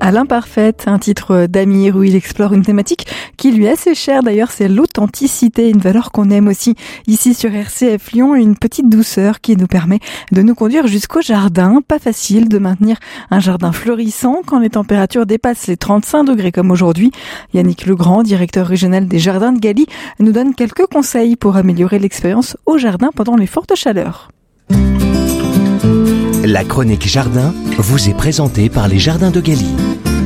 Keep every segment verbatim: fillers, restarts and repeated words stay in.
À l'imparfaite, un titre d'Amir où il explore une thématique qui lui est assez chère d'ailleurs, c'est l'authenticité, une valeur qu'on aime aussi ici sur R C F Lyon, une petite douceur qui nous permet de nous conduire jusqu'au jardin. Pas facile de maintenir un jardin florissant quand les températures dépassent les trente-cinq degrés comme aujourd'hui. Yannick Legrand, directeur régional des jardins de Galie, nous donne quelques conseils pour améliorer l'expérience au jardin pendant les fortes chaleurs. La chronique jardin vous est présentée par les jardins de Galie.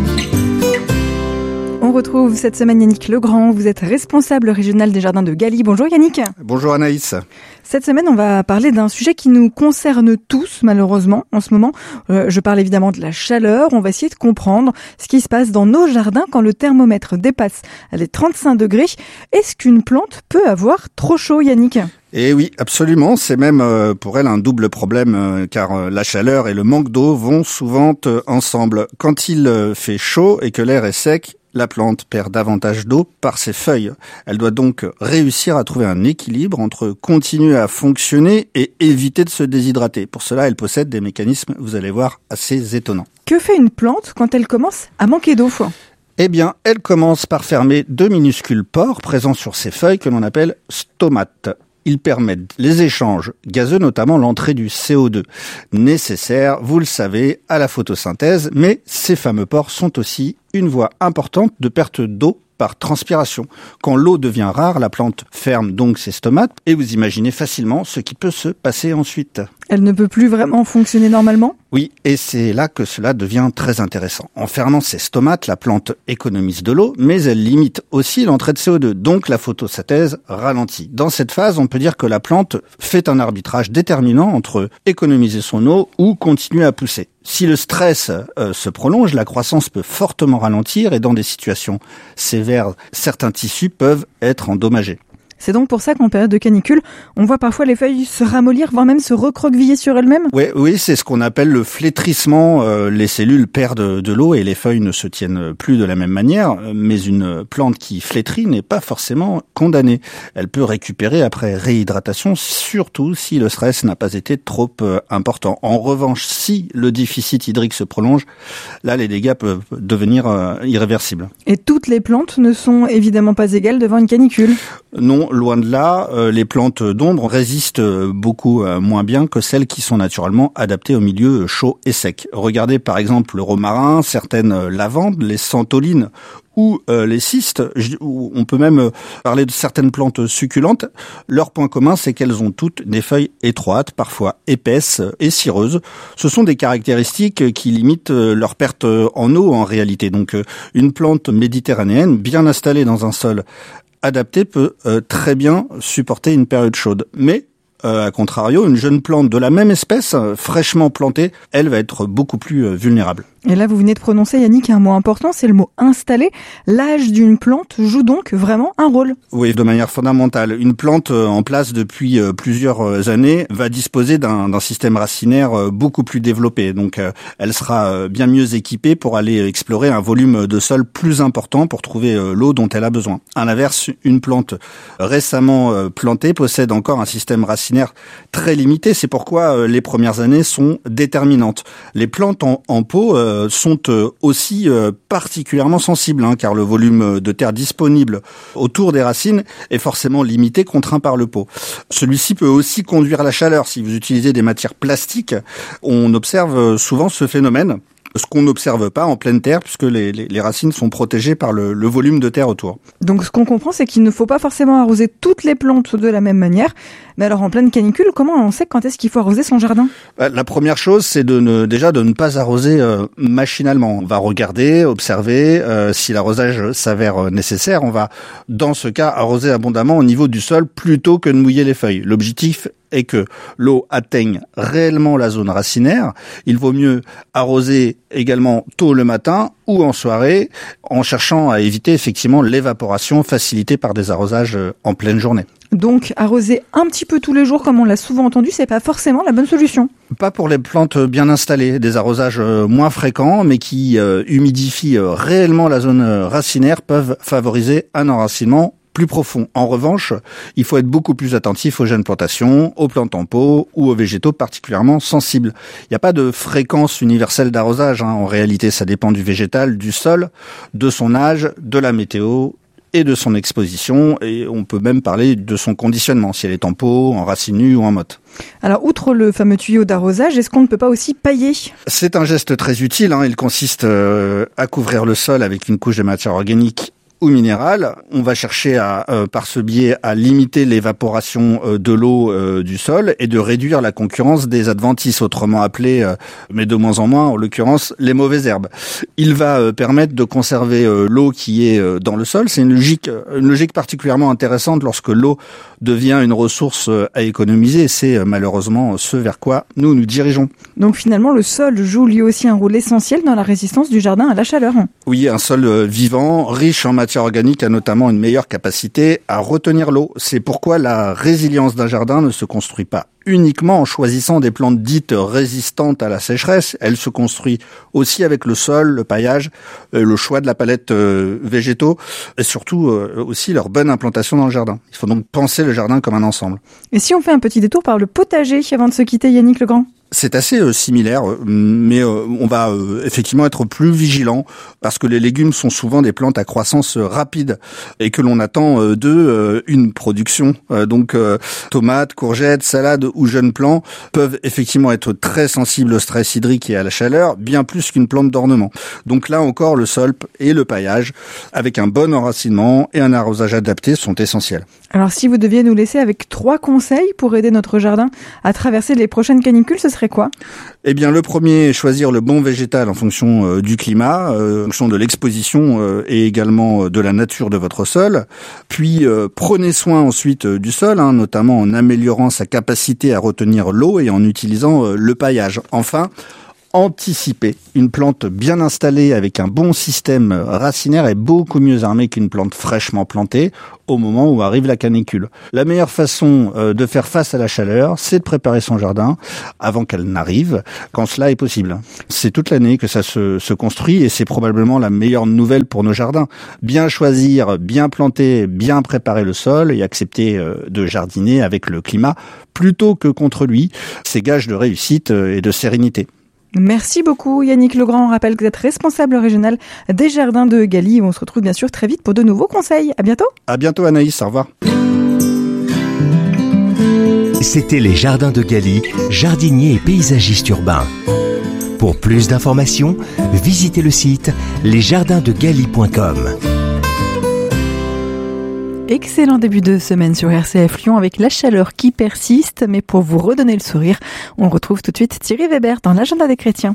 On retrouve cette semaine Yannick Legrand, vous êtes responsable régional des jardins de Galie. Bonjour Yannick. Bonjour Anaïs. Cette semaine, on va parler d'un sujet qui nous concerne tous, malheureusement, en ce moment. Euh, je parle évidemment de la chaleur. On va essayer de comprendre ce qui se passe dans nos jardins quand le thermomètre dépasse les trente-cinq degrés. Est-ce qu'une plante peut avoir trop chaud, Yannick ? Eh oui, absolument. C'est même euh, pour elle un double problème, euh, car euh, la chaleur et le manque d'eau vont souvent euh, ensemble. Quand il euh, fait chaud et que l'air est sec, la plante perd davantage d'eau par ses feuilles. Elle doit donc réussir à trouver un équilibre entre continuer à fonctionner et éviter de se déshydrater. Pour cela, elle possède des mécanismes, vous allez voir, assez étonnants. Que fait une plante quand elle commence à manquer d'eau ? Eh bien, elle commence par fermer deux minuscules pores présents sur ses feuilles que l'on appelle stomates. Ils permettent les échanges gazeux, notamment l'entrée du C O deux, nécessaire, vous le savez, à la photosynthèse, mais ces fameux pores sont aussi une voie importante de perte d'eau par transpiration. Quand l'eau devient rare, la plante ferme donc ses stomates et vous imaginez facilement ce qui peut se passer ensuite. Elle ne peut plus vraiment fonctionner normalement ? Oui, et c'est là que cela devient très intéressant. En fermant ses stomates, la plante économise de l'eau, mais elle limite aussi l'entrée de C O deux, donc la photosynthèse ralentit. Dans cette phase, on peut dire que la plante fait un arbitrage déterminant entre économiser son eau ou continuer à pousser. Si le stress euh, se prolonge, la croissance peut fortement ralentir et dans des situations sévères, certains tissus peuvent être endommagés. C'est donc pour ça qu'en période de canicule, on voit parfois les feuilles se ramollir, voire même se recroqueviller sur elles-mêmes. Oui, oui, c'est ce qu'on appelle le flétrissement. Euh, les cellules perdent de l'eau et les feuilles ne se tiennent plus de la même manière. Mais une plante qui flétrit n'est pas forcément condamnée. Elle peut récupérer après réhydratation, surtout si le stress n'a pas été trop euh, important. En revanche, si le déficit hydrique se prolonge, là, les dégâts peuvent devenir euh, irréversibles. Et toutes les plantes ne sont évidemment pas égales devant une canicule ? Non, loin de là, euh, les plantes d'ombre résistent beaucoup euh, moins bien que celles qui sont naturellement adaptées au milieu chaud et sec. Regardez par exemple le romarin, certaines lavandes, les santolines ou euh, les cystes, on peut même parler de certaines plantes succulentes. Leur point commun, c'est qu'elles ont toutes des feuilles étroites, parfois épaisses et cireuses. Ce sont des caractéristiques qui limitent leur perte en eau en réalité. Donc une plante méditerranéenne bien installée dans un sol adapté peut euh, très bien supporter une période chaude. Mais, euh, à contrario, une jeune plante de la même espèce, euh, fraîchement plantée, elle va être beaucoup plus euh, vulnérable. Et là, vous venez de prononcer, Yannick, un mot important, c'est le mot installé. L'âge d'une plante joue donc vraiment un rôle. Oui, de manière fondamentale. Une plante en place depuis plusieurs années va disposer d'un, d'un système racinaire beaucoup plus développé. Donc, elle sera bien mieux équipée pour aller explorer un volume de sol plus important pour trouver l'eau dont elle a besoin. À l'inverse, une plante récemment plantée possède encore un système racinaire très limité. C'est pourquoi les premières années sont déterminantes. Les plantes en, en pot sont aussi particulièrement sensibles, hein, car le volume de terre disponible autour des racines est forcément limité, contraint par le pot. Celui-ci peut aussi conduire à la chaleur. Si vous utilisez des matières plastiques, on observe souvent ce phénomène. Ce qu'on n'observe pas en pleine terre, puisque les, les, les racines sont protégées par le, le volume de terre autour. Donc ce qu'on comprend, c'est qu'il ne faut pas forcément arroser toutes les plantes de la même manière. Mais alors en pleine canicule, comment on sait quand est-ce qu'il faut arroser son jardin ? La première chose, c'est de ne, déjà de ne pas arroser euh, machinalement. On va regarder, observer. Euh, si l'arrosage s'avère nécessaire, on va, dans ce cas, arroser abondamment au niveau du sol plutôt que de mouiller les feuilles. L'objectif est que l'eau atteigne réellement la zone racinaire. Il vaut mieux arroser également tôt le matin ou en soirée, en cherchant à éviter effectivement l'évaporation facilitée par des arrosages en pleine journée. Donc arroser un petit peu tous les jours, comme on l'a souvent entendu, c'est pas forcément la bonne solution. Pas pour les plantes bien installées, des arrosages moins fréquents, mais qui euh, humidifient réellement la zone racinaire, peuvent favoriser un enracinement plus profond. En revanche, il faut être beaucoup plus attentif aux jeunes plantations, aux plantes en pot ou aux végétaux particulièrement sensibles. Il n'y a pas de fréquence universelle d'arrosage, hein. En réalité, ça dépend du végétal, du sol, de son âge, de la météo et de son exposition, et on peut même parler de son conditionnement, si elle est en pot, en racine nue ou en motte. Alors, outre le fameux tuyau d'arrosage, est-ce qu'on ne peut pas aussi pailler ? C'est un geste très utile, hein. Il consiste euh, à couvrir le sol avec une couche de matière organique ou minérale. On va chercher à, euh, par ce biais à limiter l'évaporation euh, de l'eau euh, du sol et de réduire la concurrence des adventices, autrement appelés, euh, mais de moins en moins, en l'occurrence, les mauvaises herbes. Il va euh, permettre de conserver euh, l'eau qui est euh, dans le sol. C'est une logique, une logique particulièrement intéressante lorsque l'eau devient une ressource euh, à économiser. C'est euh, malheureusement ce vers quoi nous nous dirigeons. Donc finalement, le sol joue lui aussi un rôle essentiel dans la résistance du jardin à la chaleur. Oui, un sol euh, vivant, riche en matière organique a notamment une meilleure capacité à retenir l'eau. C'est pourquoi la résilience d'un jardin ne se construit pas uniquement en choisissant des plantes dites résistantes à la sécheresse. Elle se construit aussi avec le sol, le paillage, le choix de la palette euh, végétaux et surtout euh, aussi leur bonne implantation dans le jardin. Il faut donc penser le jardin comme un ensemble. Et si on fait un petit détour par le potager avant de se quitter, Yannick Legrand ? C'est assez euh, similaire, mais euh, on va euh, effectivement être plus vigilant parce que les légumes sont souvent des plantes à croissance euh, rapide et que l'on attend euh, d'eux euh, une production. Euh, donc euh, tomates, courgettes, salades ou jeunes plants peuvent effectivement être très sensibles au stress hydrique et à la chaleur, bien plus qu'une plante d'ornement. Donc là encore, le sol et le paillage, avec un bon enracinement et un arrosage adapté, sont essentiels. Alors si vous deviez nous laisser avec trois conseils pour aider notre jardin à traverser les prochaines canicules, ce serait quoi ? Eh bien, le premier, choisir le bon végétal en fonction euh, du climat, euh, en fonction de l'exposition euh, et également euh, de la nature de votre sol. Puis, euh, prenez soin ensuite euh, du sol, hein, notamment en améliorant sa capacité à retenir l'eau et en utilisant euh, le paillage. Enfin, anticiper. Une plante bien installée avec un bon système racinaire est beaucoup mieux armée qu'une plante fraîchement plantée au moment où arrive la canicule. La meilleure façon euh, de faire face à la chaleur, c'est de préparer son jardin avant qu'elle n'arrive, quand cela est possible. C'est toute l'année que ça se, se construit et c'est probablement la meilleure nouvelle pour nos jardins. Bien choisir, bien planter, bien préparer le sol et accepter euh, de jardiner avec le climat plutôt que contre lui, c'est gage de réussite euh, et de sérénité. Merci beaucoup Yannick Legrand. On rappelle que vous êtes responsable régional des jardins de Galie. On se retrouve bien sûr très vite pour de nouveaux conseils. À bientôt. À bientôt Anaïs, au revoir. C'était les jardins de Galie, jardinier et paysagiste urbain. Pour plus d'informations, visitez le site les jardins de galie point com. Excellent début de semaine sur R C F Lyon avec la chaleur qui persiste. Mais pour vous redonner le sourire, on retrouve tout de suite Thierry Weber dans l'agenda des chrétiens.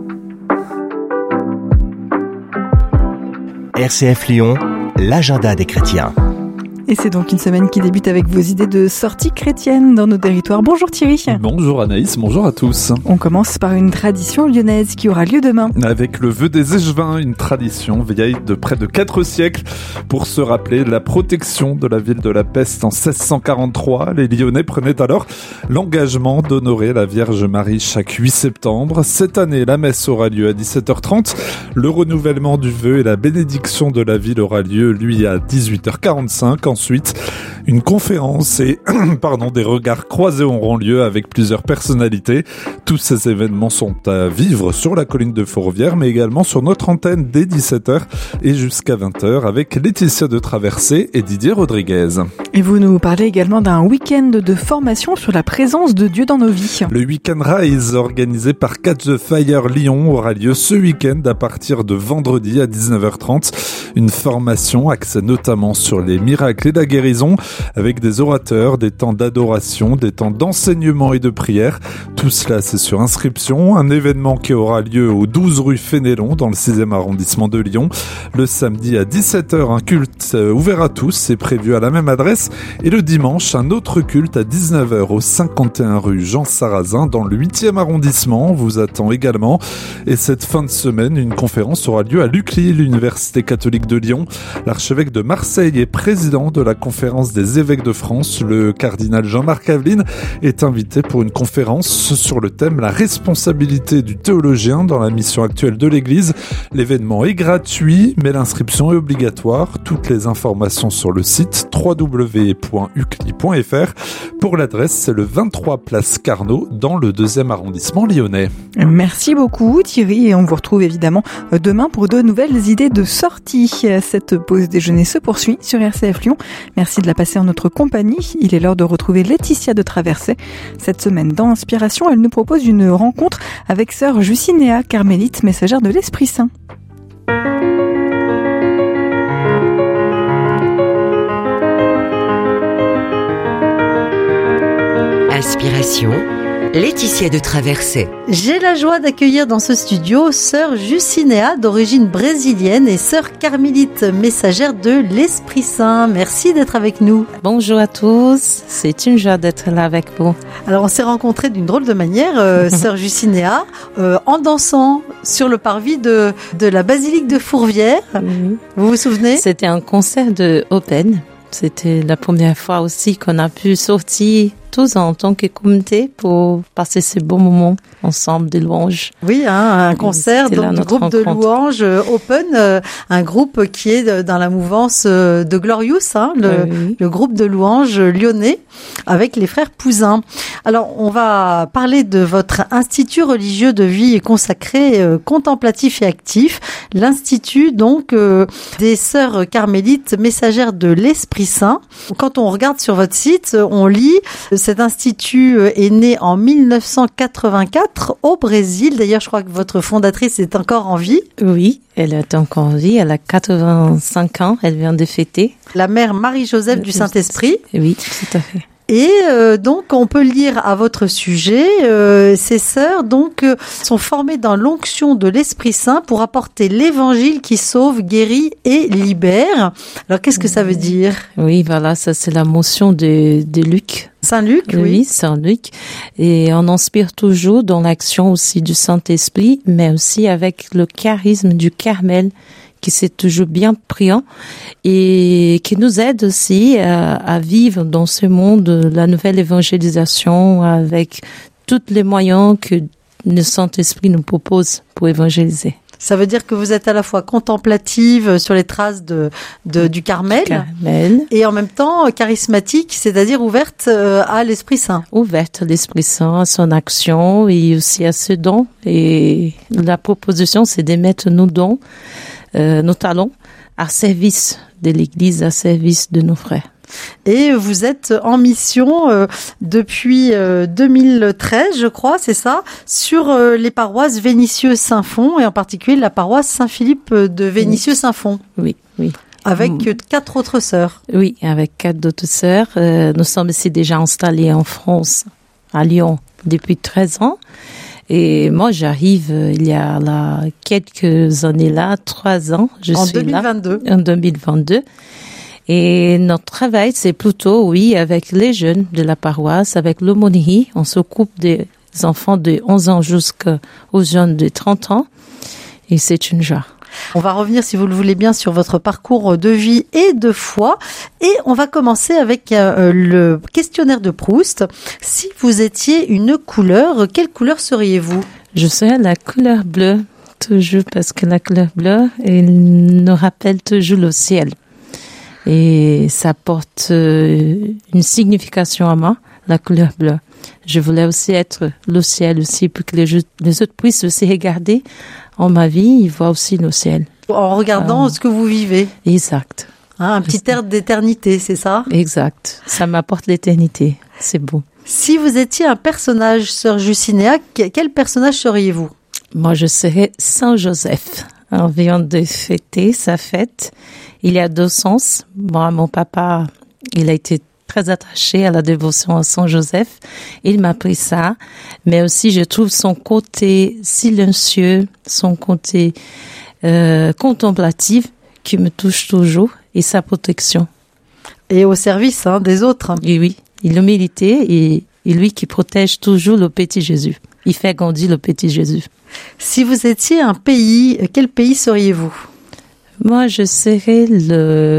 R C F Lyon, l'agenda des chrétiens. Et c'est donc une semaine qui débute avec vos idées de sorties chrétiennes dans nos territoires. Bonjour Thierry. Bonjour Anaïs, bonjour à tous. On commence par une tradition lyonnaise qui aura lieu demain. Avec le vœu des Échevins, une tradition vieille de près de quatre siècles. Pour se rappeler la protection de la ville de la peste en seize cent quarante-trois, les Lyonnais prenaient alors l'engagement d'honorer la Vierge Marie chaque huit septembre. Cette année, la messe aura lieu à dix-sept heures trente. Le renouvellement du vœu et la bénédiction de la ville aura lieu, lui, à dix-huit heures quarante-cinq. Ensuite, une conférence et pardon, des regards croisés auront lieu avec plusieurs personnalités. Tous ces événements sont à vivre sur la colline de Fourvière, mais également sur notre antenne dès dix-sept heures et jusqu'à vingt heures avec Laetitia de Traversée et Didier Rodriguez. Et vous nous parlez également d'un week-end de formation sur la présence de Dieu dans nos vies. Le Week-end Rise, organisé par Catch the Fire Lyon, aura lieu ce week-end à partir de vendredi à dix-neuf heures trente. Une formation axée notamment sur les miracles et la guérison, avec des orateurs, des temps d'adoration, des temps d'enseignement et de prière. Tout cela, c'est sur inscription. Un événement qui aura lieu au douze rue Fénélon, dans le sixième arrondissement de Lyon. Le samedi à dix-sept heures, un culte ouvert à tous, c'est prévu à la même adresse. Et le dimanche, un autre culte à dix-neuf heures au cinquante et un rue Jean Sarrazin, dans le huitième arrondissement. On vous attend également. Et cette fin de semaine, une conférence aura lieu à l'U C L I, l'Université catholique de Lyon. L'archevêque de Marseille est président de la conférence des des évêques de France. Le cardinal Jean-Marc Aveline est invité pour une conférence sur le thème « La responsabilité du théologien dans la mission actuelle de l'Église ». L'événement est gratuit, mais l'inscription est obligatoire. Toutes les informations sur le site w w w point u c l i point f r. Pour l'adresse, c'est le vingt-trois place Carnot dans le deuxième arrondissement lyonnais. Merci beaucoup Thierry et on vous retrouve évidemment demain pour de nouvelles idées de sortie. Cette pause déjeuner se poursuit sur R C F Lyon. Merci de la passer en notre compagnie. Il est l'heure de retrouver Laetitia de Traversée. Cette semaine dans Inspiration, elle nous propose une rencontre avec sœur Jusinéa, carmélite, messagère de l'Esprit Saint. Inspiration, Laetitia de Traversée. J'ai la joie d'accueillir dans ce studio sœur Jusinéa d'origine brésilienne et sœur carmélite messagère de l'Esprit Saint. Merci d'être avec nous. Bonjour à tous, c'est une joie d'être là avec vous. Alors on s'est rencontrés d'une drôle de manière, euh, sœur Jusinéa, euh, en dansant sur le parvis de, de la basilique de Fourvière. Oui. Vous vous souvenez ? C'était un concert de Open. C'était la première fois aussi qu'on a pu sortir tous en tant que communauté pour passer ces beaux moments ensemble de louanges. Oui, hein, un concert donc, du groupe rencontre. de louanges euh, Open, euh, un groupe qui est dans la mouvance euh, de Glorious, hein, le, euh, oui. le groupe de louanges lyonnais avec les frères Pouzin. Alors, on va parler de votre institut religieux de vie consacré, euh, contemplatif et actif, l'institut donc euh, des sœurs carmélites messagères de l'Esprit Saint. Quand on regarde sur votre site, on lit cet institut est né en mille neuf cent quatre-vingt-quatre au Brésil. D'ailleurs, je crois que votre fondatrice est encore en vie. Oui, elle est encore en vie. Elle a quatre-vingt-cinq ans. Elle vient de fêter. La mère Marie-Joseph du Saint-Esprit. Oui, tout à fait. Et euh, donc, on peut lire à votre sujet, euh, ces sœurs donc euh, sont formées dans l'onction de l'Esprit Saint pour apporter l'évangile qui sauve, guérit et libère. Alors, qu'est-ce que ça veut dire ? Oui, voilà, ça c'est la motion de, de Luc. Saint-Luc, oui. Oui, Saint-Luc. Et on inspire toujours dans l'action aussi du Saint-Esprit, mais aussi avec le charisme du Carmel, qui c'est toujours bien priant et qui nous aide aussi à, à vivre dans ce monde la nouvelle évangélisation avec tous les moyens que le Saint-Esprit nous propose pour évangéliser. Ça veut dire que vous êtes à la fois contemplative sur les traces de, de du Carmel, Carmel et en même temps charismatique, c'est-à-dire ouverte à l'Esprit Saint. Ouverte à l'Esprit Saint, à son action et aussi à ce don. Et la proposition, c'est de mettre nos dons, euh, nos talents à service de l'Église, à service de nos frères. Et vous êtes en mission euh, depuis euh, deux mille treize, je crois, c'est ça, sur euh, les paroisses Vénissieux-Saint-Fond et en particulier la paroisse Saint-Philippe de Vénissieux-Saint-Fond. Oui, oui. Avec mmh. quatre autres sœurs. Oui, avec quatre autres sœurs. Euh, nous sommes ici déjà installés en France, à Lyon, depuis treize ans. Et moi, j'arrive euh, il y a là, quelques années là, trois ans. Je en suis deux mille vingt-deux. Là, en deux mille vingt-deux. Et notre travail, c'est plutôt, oui, avec les jeunes de la paroisse, avec l'aumônerie. On s'occupe des enfants de onze ans jusqu'aux jeunes de trente ans. Et c'est une joie. On va revenir, si vous le voulez bien, sur votre parcours de vie et de foi. Et on va commencer avec euh, le questionnaire de Proust. Si vous étiez une couleur, quelle couleur seriez-vous ? Je serais la couleur bleue, toujours, parce que la couleur bleue, elle nous rappelle toujours le ciel. Et ça porte euh, une signification à moi, la couleur bleue. Je voulais aussi être le ciel aussi, pour que les, les autres puissent aussi regarder en ma vie, ils voient aussi le ciel. En regardant euh, ce que vous vivez. Exact. Hein, un petit air d'éternité, c'est ça ? Exact. Ça m'apporte l'éternité. C'est beau. Si vous étiez un personnage, sœur Jusinéa, quel personnage seriez-vous ? Moi, je serais Saint Joseph. On vient de fêter sa fête. Il y a deux sens. Moi, mon papa, il a été très attaché à la dévotion à Saint Joseph. Il m'a appris ça. Mais aussi, je trouve son côté silencieux, son côté euh, contemplatif qui me touche toujours et sa protection. Et au service hein, des autres. Et oui, l'humilité et, et lui qui protège toujours le petit Jésus. Il fait grandir le petit Jésus. Si vous étiez un pays, quel pays seriez-vous ? Moi, je serais le,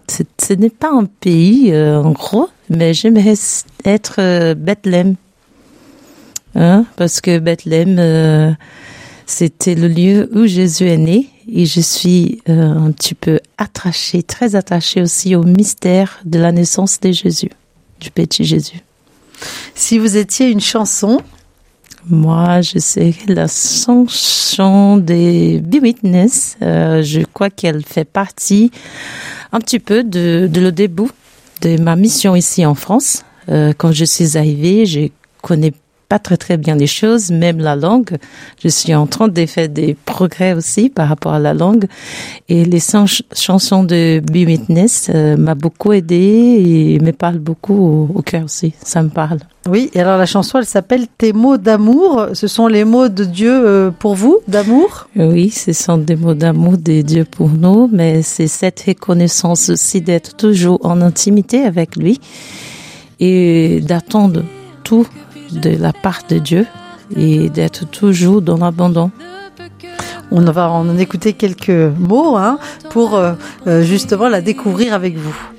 c'est, ce n'est pas un pays, euh, en gros, mais j'aimerais être euh, Bethléem. Hein, parce que Bethléem, euh, c'était le lieu où Jésus est né. Et je suis euh, un petit peu attachée, très attachée aussi au mystère de la naissance de Jésus, du petit Jésus. Si vous étiez une chanson? Moi, je sais la chanson des Be Witness. Euh, je crois qu'elle fait partie un petit peu de, de le début de ma mission ici en France. Euh, quand je suis arrivée, je connais pas très très bien les choses, même la langue. Je suis en train de faire des progrès aussi par rapport à la langue. Et les ch- chansons de Be Witness euh, m'a beaucoup aidée et me parle beaucoup au, au cœur aussi. Ça me parle. Oui, et alors la chanson, elle s'appelle Tes mots d'amour. Ce sont les mots de Dieu euh, pour vous, d'amour? Oui, ce sont des mots d'amour de Dieu pour nous, mais c'est cette reconnaissance aussi d'être toujours en intimité avec lui et d'attendre tout de la part de Dieu et d'être toujours dans l'abandon. On va en écouter quelques mots hein, pour euh, justement la découvrir avec vous.